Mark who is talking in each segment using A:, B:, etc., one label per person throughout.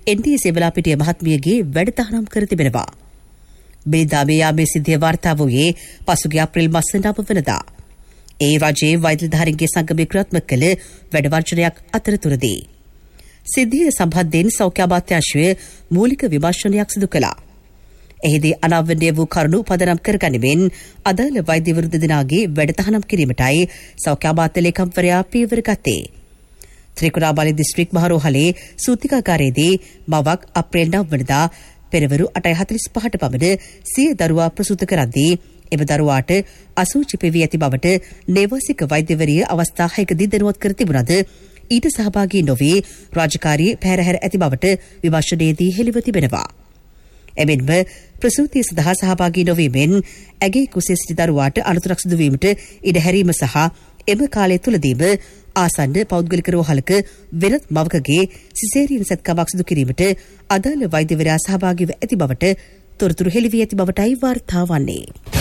A: එන්ඩී සේවලාපිටිය මහත්මියගේ වැඩතහනම් කර තිබෙනවා. බේදාමේ යාමේ සිද්ධිය වාර්තා වූයේ පසුගිය අප්‍රේල් මාස 9 වෙනිදා. ඒ රජයේ වෛද්‍යධාරීන්ගේ සංගමය ක්‍රියාත්මක කළ වැඩ වර්ජනයක් අතරතුරදී. සිද්ධිය සම්බන්ධයෙන් සෞඛ්‍ය අමාත්‍යාංශය මූලික විමර්ශනයක් සිදු කළා. එහිදී අනාවරණය වූ කරුණු පදනම් කරගනිමින් අදාළ වෛද්‍යවරු දෙදෙනාගේ වැඩතහනම් කිරීමටයි සෞඛ්‍ය අමාත්‍ය ලේකම්වරයා පියවර ගත්තේ. ත්‍රිකුණාමලී දිස්ත්‍රික් මහරෝහලේ සූතිකාගාරයේදී මවක් අප්‍රේල් 9 වෙනිදා පෙරවරු 8:45ට පමණ සිය දරුවා ප්‍රසූත කරද්දී එම දරුවාට අසූචි පෙවී ඇති බවට නේවාසික වෛද්‍යවරිය අවස්ථා 6කදී දැනුවත් කර තිබුණද ඊට සහභාගී නොවී රාජකාරී පැහැරහැර ඇති බවට විමර්ශනයේදී හෙළිව තිබෙනවා. එමෙන්ම ප්‍රසූතිය සඳහා සහභාගී නොවීමෙන් ඇගේ කුසේ සිටි දරුවාට අනතුරක් සිදු වීමට ඉඩ හැරීම සහ එම කාලය තුළදීම ආසන්න පෞද්ගලික රෝහලක වෙනත් මවකගේ සිසේරියන් සත්කමක් සිදු කිරීමට අදාළ වෛද්‍යවරයා සහභාගීව ඇති බවට තොරතුරු හෙළි වී ඇති බවටයි වාර්තා වන්නේ.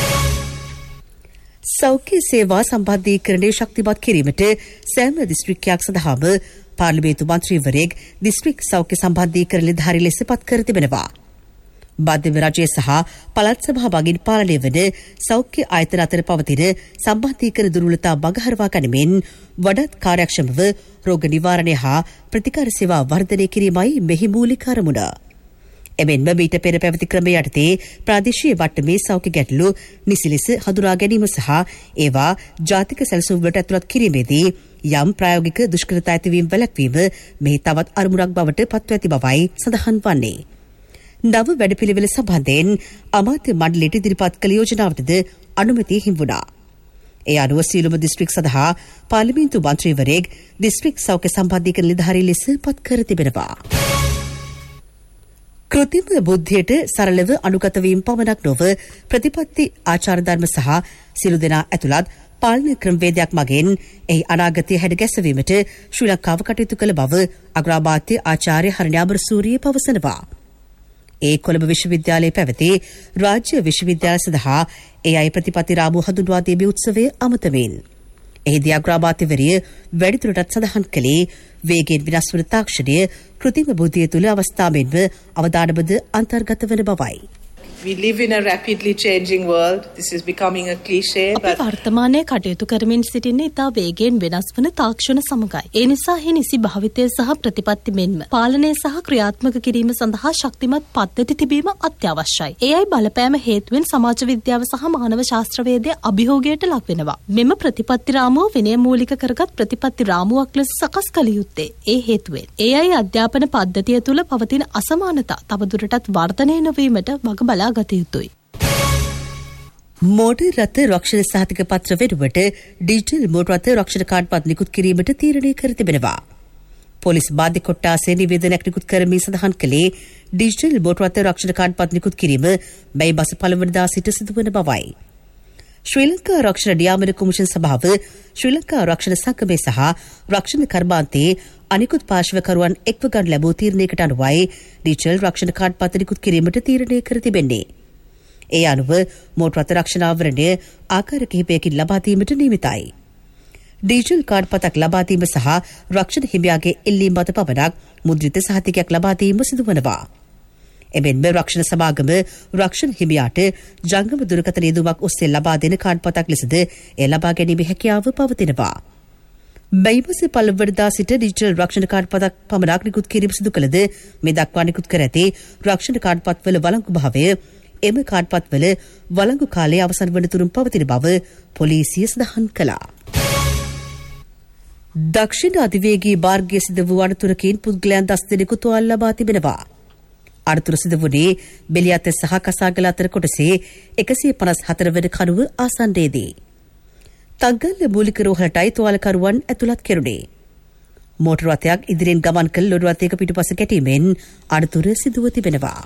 A: සෞඛ්‍ය සේවා සම්බන්ධීකරණය ශක්තිමත් කිරීමට සෑම දිස්ත්‍රික්කයක් සඳහාම පාර්ලිමේන්තු මන්ත්‍රීවරයෙක් දිස්ත්‍රික් සෞඛ්‍ය සම්බන්ධීකරණ නිලධාරී ලෙස පත් කර තිබෙනවා. මධ්‍යම රජය සහ පළාත් සභා මගින් පාලනය වන සෞඛ්‍ය ආයතන අතර පවතින සම්බන්ධීකරණ දුර්වලතා මගහරවා ගනිමින් වඩාත් කාර්යක්ෂමව රෝග නිවාරණය හා ප්‍රතිකාර සේවා වර්ධනය කිරීමයි මෙහි මූලික අරමුණ. එමෙන්ම මීට පෙර පැවති ක්‍රමය යටතේ ප්‍රාදේශීය මට්ටමේ සෞඛ්‍ය ගැටලු නිසි ලෙස හඳුනා ගැනීම සහ ඒවා ජාතික සැලසුම් වලට ඇතුළත් කිරීමේදී යම් ප්‍රායෝගික දුෂ්කරතා ඇතිවීම වැළැක්වීම මෙහි තවත් අරමුණක් බවට පත්ව ඇති බවයි සඳහන් වන්නේ. නව වැඩපිළිවෙල සම්බන්ධයෙන් අමාත්‍ය මණ්ඩලයට ඉදිරිපත් කළ යෝජනාවටද අනුමැතිය හිමිවුණා. ඒ අනුව සියලුම දිස්ත්‍රික් සඳහා පාර්ලිමේන්තු මන්ත්‍රීවරයෙක් දිස්ත්‍රික් සෞඛ්‍ය සම්බන්ධීකරණ නිලධාරී ලෙස පත් කර තිබෙනවා. කෘත්‍රිම බුද්ධියට සරලව අනුගත වීම පමණක් නොව ප්‍රතිපත්ති ආචාර ධර්ම සහ සියලු දෙනා ඇතුළත් පාලන ක්‍රමවේදයක් මගින් එහි අනාගතය හැඩ ගැසවීමට ශ්‍රී ලංකාව කටයුතු කළ බව අග්‍රාමාත්‍ය ආචාර්ය හරණ්‍ය අමරසූරිය පවසනවා. ඒ කොළඹ විශ්වවිද්‍යාලයේ පැවති රාජ්‍ය විශ්වවිද්‍යාල සඳහා ඒ අය ප්‍රතිපත්ති රාමුව හඳුන්වා දීමේ උත්සවය අමතමින්. එහිදී අග්‍රාමාත්‍යවරිය වැඩිදුරටත් සඳහන් කළේ වේගයෙන් විනාශ වන තාක්ෂණය කෘත්‍රිම බුද්ධිය තුළ අවස්ථාවෙන්ම අවදානමද අන්තර්ගත වන බවයි.
B: We live in a rapidly changing world. This is becoming a cliche.
C: But වර්තමානයේ කටයුතු කරමින් සිටින්නේ ඉතා වේගයෙන් වෙනස් වන තාක්ෂණ සමගයි. ඒ නිසා හි නිසි භාවිතය සහ ප්‍රතිපත්ති මෙන්ම පාලනය සහ ක්‍රියාත්මක කිරීම සඳහා ශක්තිමත් පද්ධති තිබීම අත්‍යවශ්‍යයි. ඒ අයි බලපෑම හේතුවෙන් සමාජ විද්‍යාව සහ මානව ශාස්ත්‍රවේදය අභියෝගයට ලක් වෙනවා. මෙම ප්‍රතිපත්ති රාමුව විනය මූලික කරගත් ප්‍රතිපත්ති රාමුවක් ලෙස සකස් කළ යුත්තේ ඒ හේතුවෙන්. ඒ අයි අධ්‍යාපන පද්ධතිය තුළ පවතින අසමානතා තවදුරටත් වර්ධනය නොවීමට වග බලා ගත යුතුයි.
A: මෝටර් රථ රක්ෂණ සහතික පත්‍ර වෙනුවට ඩිජිටල් මෝටර් රථ රක්ෂණ කාඩ් පත් නිකුත් කිරීමට තීරණය කර තිබෙනවා. පොලිස් බාධ්‍ය කොට්ටාසේ නිවේදනයක් නිකුත් කරමින් සඳහන් කළේ ඩිජිටල් මෝටර් රථ රක්ෂණ කාඩ් පත් නිකුත් කිරීම මැයි මාස 1 වෙනිදා සිට සිදුවන බවයි. ශ්‍රී ලංකා රක්ෂණ නියාමන කොමිෂන් සභාව ශ්‍රී ලංකා රක්ෂණ සංගමය සහ රක්ෂණ කර්මාන්තයේ අනිකුත් පාර්ශ්වකරුවන් එක්ව ගන්න ලැබූ තීරණයකට අනුවයි ඩිජිටල් රක්ෂණ කාඩ් පත් නිකුත් කිරීමට තීරණය කර තිබෙන්නේ. ඒ අනුව මෝටර් රථ රක්ෂණ ආවරණය ආකාර කිහිපයකින් ලබා දීමට නියමිතයි. ඩිජිටල් කාඩ් පතක් ලබා දීම සහ රක්ෂණ හිමියාගේ ඉල්ලීම් මත පමණක් මුද්‍රිත සහතිකයක් ලබා දීම සිදුවනවා. එමෙන්ම රක්ෂණ සමාගම රක්ෂණ හිමියාට ජංගම දුරකථන යෙදුමක් ඔස්සේ ලබා දෙන කාඩ් පතක් ලෙසද එය ලබා ගැනීමේ හැකියාව පවතිනවා. මැයි මාස 1 වෙනිදා සිට ඩිජිටල් රක්ෂණ කාඩ් පතක් පමණක් නිකුත් කිරීම සිදු කළද මේ දක්වා නිකුත් කර ඇති රක්ෂණ කාඩ් පත්වල වළංගු භාවය එම කාඩ් පත්වල වළංගු කාලය අවසන් වන තුරුම පවතින බව පොලිසිය සඳහන් කළා. දක්ෂිණ අධිවේගී මාර්ගයේ සිදු වූ අනතුරකින් පුද්ගලයන් 10 දෙනෙකු තුවාල ලබා තිබෙනවා. අනතුර සිදු වුණේ බෙලියත සහ කසාගල අතර කොටසේ 154 වන කණුව ආසන්නයේදී. තංගල්ල මූලික රෝහලටයි තුවාලකරුවන් ඇතුළත් කෙරුණේ. මෝටර රථයක් ඉදිරියෙන් ගමන් කළ ලොරි රථයක පිටුපස ගැටීමෙන් අනතුර සිදුව තිබෙනවා.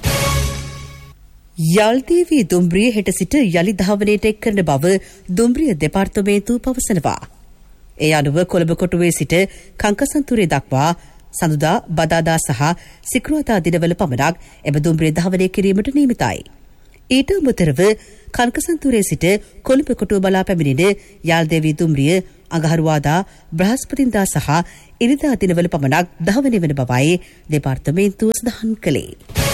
A: යල්දේවී දුම්රිය හෙට සිට යලි ධාවනයට එක් කරන බව දුම්රිය දෙපාර්තමේන්තුව පවසනවා. ඒ අනුව කොළඹ කොටුවේ සිට කංකසන්තුරේ දක්වා සඳුදා බදාදා සහ සිකුරාදා දිනවල පමණක් එම දුම්රිය ධාවනය කිරීමට නියමිතයි. ඊට අමතරව කංකසන්තුරේ සිට කොළඹ කොටුව බලා පැමිණෙන යල්දේවී දුම්රිය අඟහරුවාදා බ්‍රහස්පතින්දා සහ ඉරිදා දිනවල පමණක් 10 වෙනි වන බවයි දෙපාර්තමේන්තුව සඳහන් කළේ.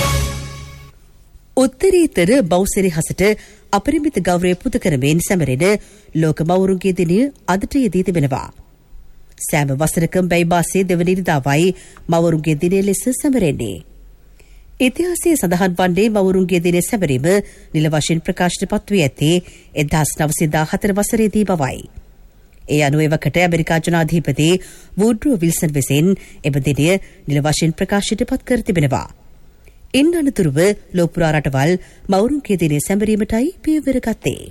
A: උත්තරීතර බෞසරි හසට අපරිමිත ගෞරවය පුද කරමින් සැමරෙන ලෝක මවුරුන්ගේ දිනය අදට යෙදී තිබෙනවා. සෑම වසරකම බැයි මාසයේ දෙවන ඉරිදාවයි මවුරුන්ගේ දිනය ලෙස සැමරෙන්නේ. ඉතිහාසයේ සඳහන් වන්නේ මවුරුන්ගේ දිනය සැමරීම නිල වශයෙන් ප්‍රකාශයට පත්වී ඇත්තේ 1914 වසරේදී බවයි. ඒ අනුව එවකට ඇමරිකා ජනාධිපති වුඩ්‍රෝ විල්සන් විසින් එම දිනය නිල වශයෙන් ප්‍රකාශයට පත් කර තිබෙනවා. ඉන් අනතුරුව ලෝපුරා රටවල් මවුරුන්ගේ දිනය සැමරීමටයි පියවර ගත්තේ.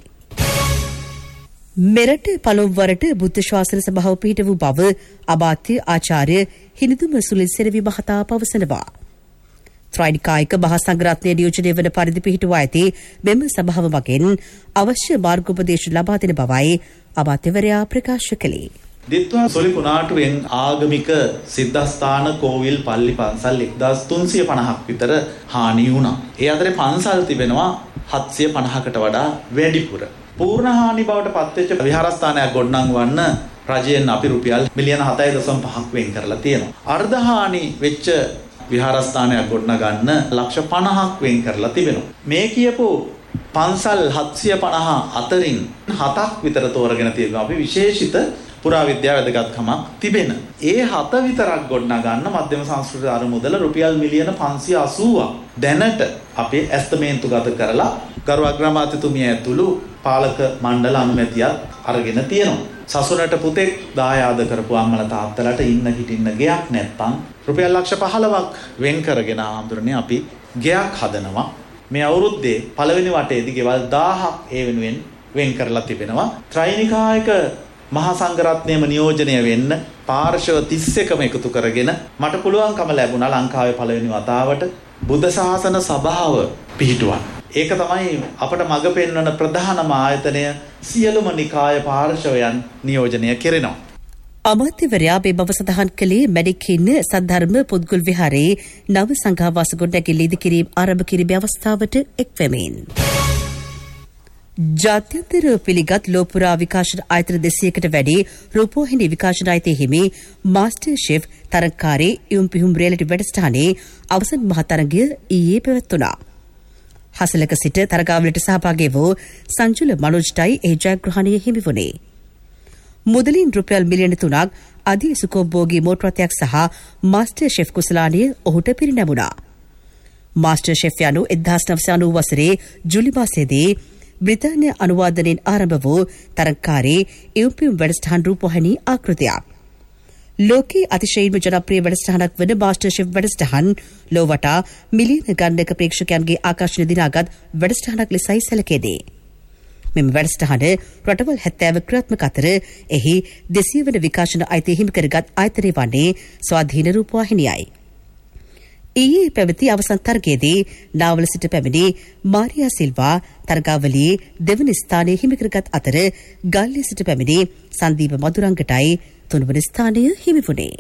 A: මෙරට පළමුවරට බුද්ධ ශාසන සභාව පිහිට වූ බව අමාත්‍ය ආචාර්ය හිනිදුම සුනිල් සෙනවි මහතා පවසනවා. ත්‍රෛනිකායික මහා සංඝරත්නය නියෝජනය වන පරිදි පිහිටුවා ඇති මෙම සභාව මගින් අවශ්‍ය මාර්ගෝපදේශ ලබා දෙන බවයි අමාත්‍යවරයා ප්‍රකාශ කළේ.
D: දිත්වා සොලි කුණාටුවෙන් ආගමික සිද්ධාස්ථාන කෝවිල් පල්ලි පන්සල් 1350ක් විතර හානි වුණා. ඒ අතරේ පන්සල් තිබෙනවා 750කට වඩා වැඩිපුර. පූර්ණ හානි බවට පත්වෙච්ච විහාරස්ථානයක් ගොඩනංවන්න රජයෙන් අපි රුපියල් මිලියන 7.5ක් වෙන් කරලා තියෙනවා. අර්ධ හානි වෙච්ච විහාරස්ථානයක් ගොඩනගන්න ලක්ෂ 50ක් වෙන් කරලා තිබෙනවා. මේ කියපු පන්සල් 750 අතරින් 7ක් විතර තෝරගෙන තියෙනවා අපි විශේෂිත පුරාවිද්‍යා වැදගත්කමක් තිබෙන. ඒ 7 විතරක් ගොඩනගන්න මධ්‍යම සංස්කෘතික අරමුදල රුපියල් මිලියන 580ක් දැනට අපේ ඇස්තමේන්තුගත කරලා ගරු අග්‍රාමාත්‍යතුමිය ඇතුළු පාලක මණ්ඩල අනුමැතියක් අරගෙන තියෙනවා. සසුනට පුතෙක් දායාද කරපු අම්මලා තාත්තලාට ඉන්න හිටින්න ගෙයක් නැත්නම් රුපියල් ලක්ෂ 15ක් වෙන් කරගෙන ආම්දුරනේ අපි ගෙයක් හදනවා. මේ අවුරුද්දේ පළවෙනි වටේදී ගෙවල් 1000ක් ඒ වෙනුවෙන් වෙන් කරලා තිබෙනවා. ත්‍රෛනිකායික මහා සංඝරත්නයම නියෝජනය වෙන්න පාර්ශව 31ම එකතු කරගෙන මට පුළුවන්කම ලැබුණා ලංකාවේ පළවෙනි වතාවට බුද්ධ ශාසන සභාව පිහිටුවන්න. ඒක තමයි අපට මඟ පෙන්වන ප්‍රධානම ආයතනය. සියලුම නිකාය පාර්ශවයන් නියෝජනය කෙරෙනවා.
A: අමාත්‍යවරයා මේ බව සඳහන් කළේ මැඩික්කින්න සද්ධර්ම පුද්ගල් විහාරයේ නව සංඝාවාස ගොඩනැගිලි ඉදිකිරීම ආරම්භ කිරීමේ අවස්ථාවට එක්වෙමින්. ජාත්‍යන්තර පිළිගත් ලෝපුරා විකාශන ආයතන 200කට වැඩි රූපවාහිනී විකාශන ආයතනයේ හිමි මාස්ටර් ෂෙෆ් තරගකාරී යුම්පිහුම් රියැලිටි වැඩසටහනේ අවසන් මහ තරගය ඊයේ පැවැත්වුණා. හසලක සිට තරගාවලට සහභාගී වූ සංජුල මනෝජ්ටයි ඒ ජයග්‍රහණය හිමි වුණේ. මුදලින් රුපියල් මිලියන 3ක් අධි සුකෝභෝගී මෝටර රථයක් සහ මාස්ටර් ෂෙෆ් කුසලානිය ඔහුට පිරිනැමුණා. මාස්ටර් ෂෙෆ් යනු 1990 වසරේ ජූලි මාසයේදී බ්‍රිතාන්‍ය අනුවාදනයෙන් ආරම්භ වූ තරගකාරී යුම්පියුම් වැඩසටහන් රූපවාහිනී ආකෘතියක්. ලෝකයේ අතිශයින්ම ජනප්‍රිය වැඩසටහනක් වන මාස්ටර් ෂෙෆ් වැඩසටහන් ලොවටා මිලියන ගණනක ප්‍රේක්ෂකයන්ගේ ආකර්ෂණය දිනාගත් වැඩසටහනක් ලෙසයි සැලකෙන්නේ. මෙම වැඩසටහන රටවල් 70 ක්‍රියාත්මක අතර එහි 200 වන විකාශන අයිතිය හිමි කරගත් ආයතනය වන්නේ ස්වාධීන රූපවාහිනියයි. ඊයේ පැවති අවසන් තරගයේදී නාවල සිට පැමිණි මාරියා සිල්වා තරගාවලියේ දෙවන ස්ථානය හිමි කරගත් අතර ගල්ලේ සිට පැමිණි සංදීප මදුරංගටයි තුන්වන ස්ථානය හිමි වුණේ.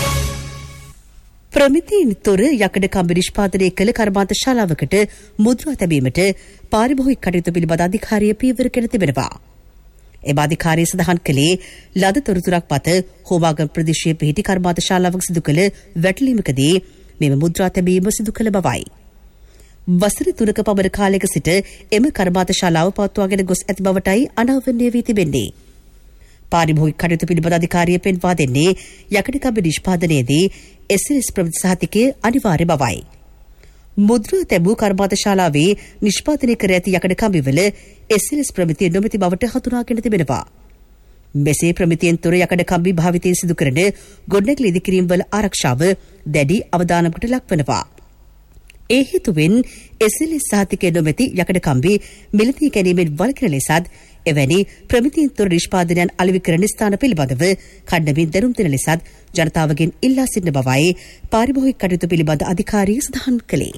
A: ප්‍රමිතියෙන් තොර යකඩ කම්බි නිෂ්පාදනය කළ කර්මාන්ත ශාලාවකට මුද්‍රා තැබීමට පාරිභෝගික කටයුතු පිළිබඳ අධිකාරිය පියවර ගෙන තිබෙනවා. එම අධිකාරිය සඳහන් කළේ ලද තොරතුරක් මත හෝමාගම් ප්‍රදේශයේ පිහිටි කර්මාන්ත ශාලාවක සිදු කළ වැටලීමකදී මෙම මුද්‍රා තැබීම සිදු කළ බවයි. වසර 3ක පමණ කාලයක සිට එම කර්මාන්ත ශාලාව පවත්වාගෙන ගොස් ඇති බවටයි අනාවරණය වී තිබෙන්නේ. පාරිභෝගික කටයුතු පිළිබඳ අධිකාරිය පෙන්වා දෙන්නේ යකඩ කම්බි නිෂ්පාදනයේදී SLS ප්‍රමිති සහතිකය අනිවාර්ය බවයි. මුද්‍රා තැබූ කර්මාන්ත ශාලාවේ නිෂ්පාදනය කර ඇති යකඩ කම්බිවල SLS ප්‍රමිතිය නොමැති බවට හඳුනාගෙන තිබෙනවා. මෙසේ ප්‍රමිතියෙන් තොර යකඩ කම්බි භාවිතයෙන් සිදු කරන ගොඩනැගිලි ඉදිකිරීම් වල ආරක්ෂාව දැඩි අවධානමකට ලක්වනවා. ඒ හේතුවෙන් SLS සහතිකය නොමැති යකඩ කම්බි මිලදී ගැනීමෙන් වළකින ලෙසත් එවැනි ප්‍රමිතියෙන් තොර නිෂ්පාදනයන් අලෙවි කරන ස්ථාන පිළිබඳව කණ්ඩමින් දැනුම් දෙන ලෙසත් ජනතාවගෙන් ඉල්ලා සිටින බවයි පාරිභෝගික කටයුතු පිළිබඳ අධිකාරිය සඳහන් කළේ.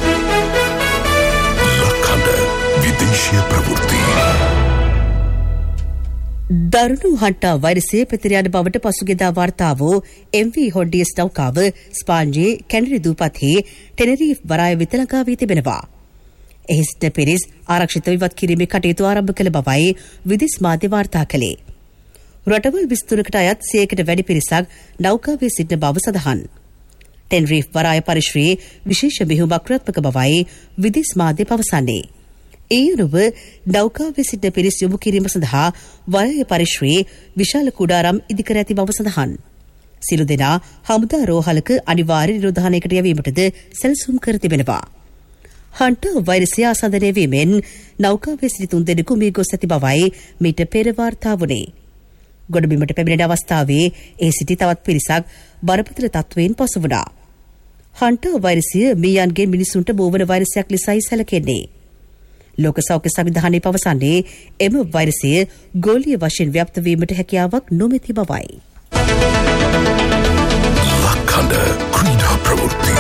E: ලක්හඬ විදේශීය ප්‍රවෘත්ති
A: දරුණු හන්ටා වෛරසය පැතිර යන බවට පසුගියදා වාර්තා වූ MV හොන්ඩියස් නෞකාව ස්පාඤ්ඤයේ කැනරි දූපතේ ටෙනරිෆ් වරාය වෙත ළඟා වී තිබෙනවා. එහි සිට පිරිස් ආරක්ෂිත ඉවත් කිරීමේ කටයුතු ආරම්භ කළ බවයි විදේශ මාධ්‍ය වාර්තා කළේ. රටවල් 23කට අයත් 100කට වැඩි පිරිසක් නෞකාවේ සිටින බව සඳහන්. ටෙන්රීෆ් වරාය පරිශ්‍රයේ විශේෂ මෙහෙයුමක් ක්‍රියාත්මක බවයි විදේශ මාධ්‍ය පවසන්නේ. ඒ අනුව නෞකාවේ සිටින පිරිස් යොමු කිරීම සඳහා වරාය පරිශ්‍රයේ විශාල කුඩාරම් ඉදිකර ඇති බව සඳහන්. සිළු දෙනා හමුදා රෝහලක අනිවාර්ය නිරෝධානයකට යැවීමටද සැලසුම් කර තිබෙනවා. හන්ටර් වෛරසය ආසන්දනය වීමෙන් නෞකාවේ සිටි 3 දෙනෙකු මිය ගොස් ඇති බවයි මීට පෙර වාර්තා වුණේ. ගොඩබිමට පැමිණෙන අවස්ථාවේ ඒ සිටි තවත් පිරිසක් බරපතල තත්වයෙන් පසු වුණා. හන්ටර් වෛරසය මීයන්ගේ මිනිසුන්ට බෝවන වෛරසයක් ලෙසයි සැලකෙන්නේ. ලෝක සෞඛ්‍ය සංවිධානය පවසන්නේ එම වෛරසය ගෝලීය වශයෙන් ව්‍යාප්ත වීමට හැකියාවක් නොමැති බවයි.
E: ලක්කඩ ක්‍රීඩා ප්‍රවෘත්ති.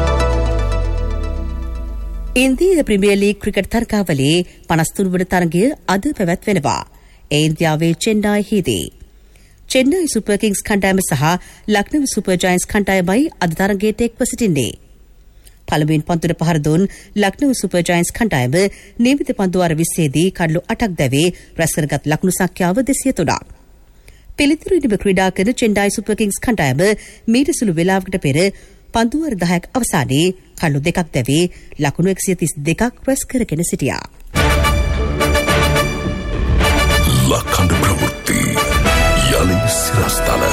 A: ඉන්දිය ප්‍රීමියර් ලීග් ක්‍රිකට් තරගාවලියේ 53 වන තරගය අද පැවැත්වෙනවා. ඒ ඉන්දියාවේ චෙන්නයිහිදී. චෙන්නයි සුපර් කිංස් කණ්ඩායම සහ ලක්නෝ සුපර් ජයන්ට්ස් කණ්ඩායමයි අද තරගයට එක්ව සිටින්නේ. පළමුවෙන් පන්දුට පහර දුන් ලක්නෝ සුපර් ජයන්ට්ස් කණ්ඩායම නියමිත පන්දු වාර 20දී කඩලු 8ක් දැවේ රැස් කරගත් ලකුණු සංඛ්‍යාව 203ක්. පිළිතුරු ඉදිරිම ක්‍රීඩා කරන චෙන්නයි සුපර් කිංස් කණ්ඩායම මීට සුළු වේලාවකට පෙර පන්දු වාර 10ක් අවසානයේ කඩලු 2ක් දැවේ ලකුණු 132ක් රැස් කරගෙන සිටියා.
E: ලක්කඩ ප්‍රවෘත්ති යලි සිරස්තල.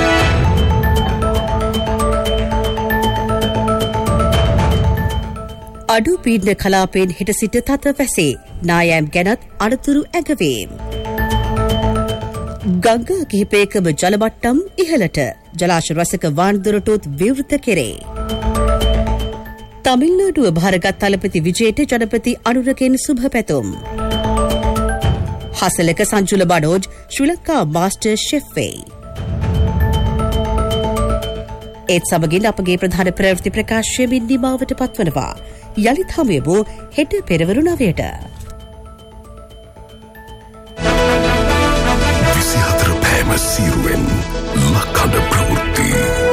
A: අඩු පීඩන කලාපයෙන් හිට සිට තත වැසේ නායම් ගැනත් අනතුරු ඇගවීම්. ගංගා කිහිපයකම ජලමට්ටම් ඉහළට ජලාශ රසක වාන්දොරටුත් විවෘත කෙරේ. තමිල්නාඩුව භාරගත් තලපති විජයට ජනපති අනුරගෙන් සුභ පැතුම්. හසලක සංජුල බඩෝජ් ශ්‍රී ලංකා මාස්ටර් ෂෙෆ් වෙයි. ඒත් සමගින් අපගේ ප්‍රධාන ප්‍රවෘත්ති ප්‍රකාශයමින් නිමාවට පත්වනවා. යළිත් හමුවෙමු හෙට පෙරවරු 9ට.
E: 24 පෑම සීරුවෙන් ලක්කඩ ප්‍රවෘත්ති.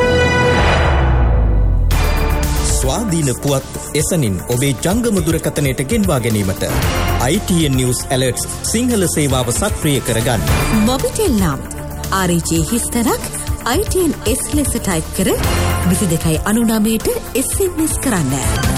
F: ස්වාධීන පුවත් එසනින් ඔබේ ජංගම දුරකථනයට ගෙන්වා ගැනීමට ITN News Alerts සිංහල සේවාව සක්‍රිය කරගන්න.
G: මොබිටෙල් නම් RJ හිස්තරක් ITN S ලෙස ටයිප් කර 2299ට SMS කරන්න.